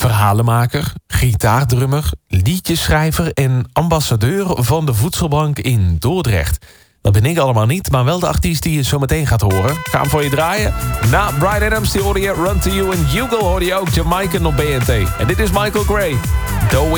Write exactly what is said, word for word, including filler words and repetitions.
verhalenmaker, gitaardrummer, liedjeschrijver en ambassadeur van de Voedselbank in Dordrecht. Dat ben ik allemaal niet, maar wel de artiest die je zo meteen gaat horen. Ga hem voor je draaien. Na Bryan Adams, die hoorde je Run To You en Hugo hoorde je ook Jamaican op B N T. En dit is Michael Gray.